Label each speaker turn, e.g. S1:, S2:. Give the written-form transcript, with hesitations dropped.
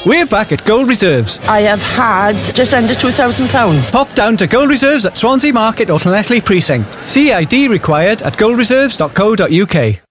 S1: We're back at Gold Reserves.
S2: I have had just under £2,000.
S1: Pop down to Gold Reserves at Swansea Market or Llanelli Precinct. CID required at goldreserves.co.uk.